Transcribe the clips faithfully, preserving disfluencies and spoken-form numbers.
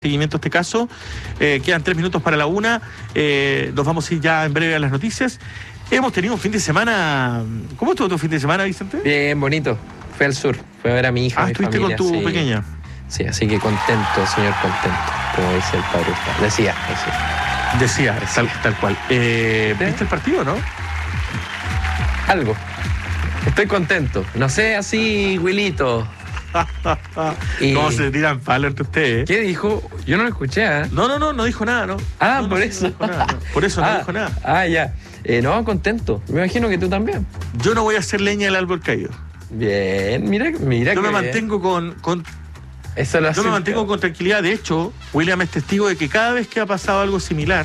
seguimiento a este caso. Eh, quedan tres minutos para la una. Eh, nos vamos a ir ya en breve a las noticias. Hemos tenido un fin de semana. ¿Cómo estuvo tu fin de semana, Vicente? Bien, bonito. Fui al sur. Fui a ver a mi hija. Ah, a mi estuviste familia, con tu sí. pequeña. Sí, así que contento, señor contento. Como dice el padre. Decía, decía. Decía, Decía. Tal, tal cual. Eh, ¿Sí? ¿Viste el partido, no? Algo. Estoy contento. No sé, así, Wilito. Y- ¿Cómo se tiran palos entre ustedes? ¿Qué dijo? Yo no lo escuché, ¿eh? No, no, no, no dijo nada, ¿no? Ah, No, no, por no eso. dijo nada, no. Por eso ah, no dijo nada. Ah, ya. Eh, no, contento. Me imagino que tú también. Yo no voy a hacer leña del árbol caído. Bien, mira, mira Yo que me bien. mantengo con, con Eso lo hace Yo me un- mantengo con tranquilidad. De hecho, William es testigo de que cada vez que ha pasado algo similar,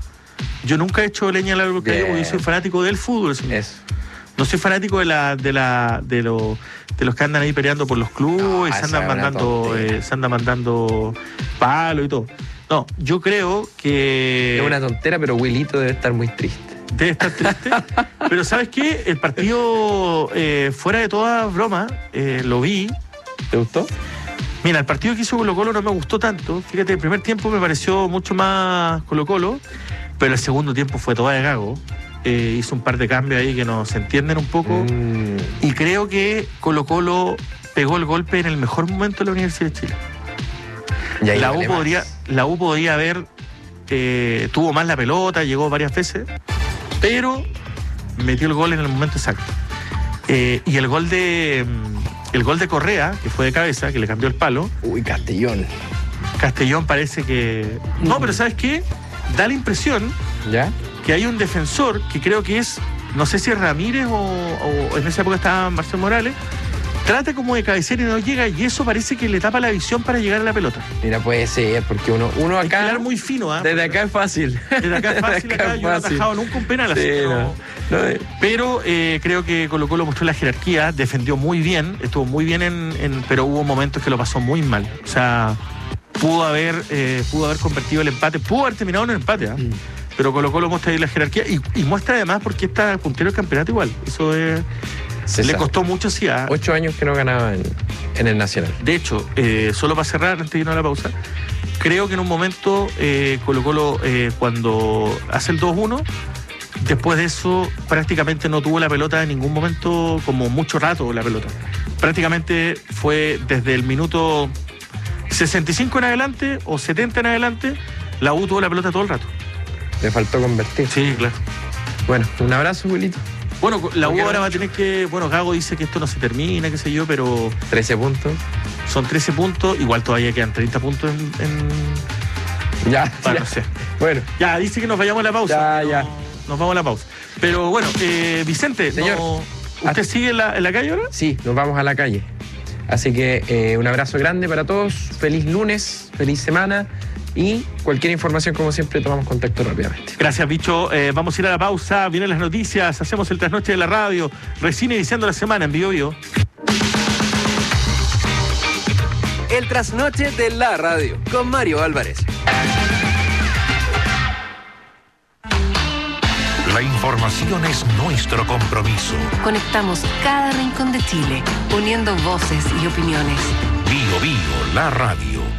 yo nunca he hecho leña al árbol caído porque yo soy fanático del fútbol. Señor. Eso. No soy fanático de la, de la, de los, de los que andan ahí peleando por los clubes No, y se esa andan es una mandando, tontera. eh, se andan mandando palos y todo. No, yo creo que Es una tontera, pero Wilito debe estar muy triste. debe estar triste. Pero ¿sabes qué? El partido, eh, fuera de toda broma, eh, lo vi. ¿Te gustó? Mira, el partido que hizo Colo Colo no me gustó tanto. Fíjate, el primer tiempo me pareció mucho más Colo Colo, pero el segundo tiempo fue toda de gago. Eh, hizo un par de cambios ahí que nos entienden un poco. Mm. Y creo que Colo Colo pegó el golpe en el mejor momento de la Universidad de Chile. Y ahí La U, vale podría, más. la U podría haber, eh, tuvo más la pelota, llegó varias veces, pero metió el gol en el momento exacto. Eh, y el gol de mm, el gol de Correa, que fue de cabeza, que le cambió el palo, Uy, Castellón. Castellón parece que... No, pero ¿sabes qué? Da la impresión ¿Ya? que hay un defensor que creo que es, no sé si es Ramírez o, o en esa época estaba Marcelo Morales, trata como de cabecear y no llega, y eso parece que le tapa la visión para llegar a la pelota. Mira, puede ser, porque uno, uno Hay que acá. hablar muy fino, ¿ah? Desde acá es fácil. Desde acá es fácil, Desde acá es yo no he fácil. atajado nunca un penal, así Sí, que no. no. No, eh, Pero eh, creo que Colo Colo mostró la jerarquía, defendió muy bien, estuvo muy bien, en, en- pero hubo momentos que lo pasó muy mal. O sea, pudo haber, eh, pudo haber convertido el empate, pudo haber terminado en un empate, ¿ah? Mm. Pero Colo Colo muestra ahí la jerarquía y, y muestra además porque está puntero del campeonato igual. Eso es, se le sabe. costó mucho, sí. ¿ah? Ocho años que no ganaba en, en el Nacional. De hecho, eh, solo para cerrar, antes de irnos a la pausa, creo que en un momento eh, Colo Colo, eh, cuando hace el dos uno, después de eso prácticamente no tuvo la pelota en ningún momento, como mucho rato la pelota. Prácticamente fue desde el minuto sesenta y cinco en adelante o setenta en adelante, la U tuvo la pelota todo el rato. Le faltó convertir. Sí, claro. Bueno, un abrazo, Wilito. Bueno, la U Porque ahora no- va a tener que... Bueno, Gago dice que esto no se termina, qué sé yo, pero trece puntos. son trece puntos. Igual todavía quedan treinta puntos en... en... Ya. Bueno, ya. no sé. Bueno, Ya, dice que nos vayamos a la pausa. Ya, No, ya. Nos vamos a la pausa. Pero bueno, eh, Vicente, Señor. no- ¿usted sigue en la, en la calle ahora? sí, nos vamos a la calle. Así que eh, un abrazo grande para todos. Feliz lunes, feliz semana. Y cualquier información, como siempre, tomamos contacto rápidamente. Gracias, bicho. Eh, vamos a ir a la pausa. Vienen las noticias. Hacemos el trasnoche de la radio. Recién iniciando la semana en Bio Bio. El trasnoche de la radio con Mario Álvarez. La información es nuestro compromiso. Conectamos cada rincón de Chile, uniendo voces y opiniones. Bio Bio, la radio.